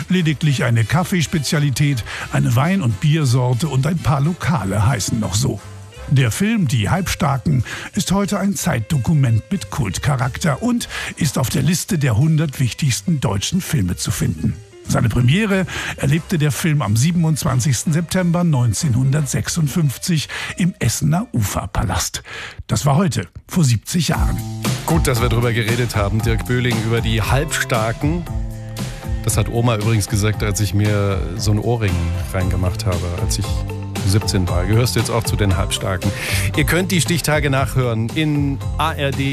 Lediglich eine Kaffeespezialität, eine Wein- und Biersorte und ein paar Lokale heißen noch so. Der Film Die Halbstarken ist heute ein Zeitdokument mit Kultcharakter und ist auf der Liste der 100 wichtigsten deutschen Filme zu finden. Seine Premiere erlebte der Film am 27. September 1956 im Essener Uferpalast. Das war heute, vor 70 Jahren. Gut, dass wir darüber geredet haben, Dirk Böhling, über die Halbstarken. Das hat Oma übrigens gesagt, als ich mir so einen Ohrring reingemacht habe, als ich 17 war. Gehörst du jetzt auch zu den Halbstarken? Ihr könnt die Stichtage nachhören in ARD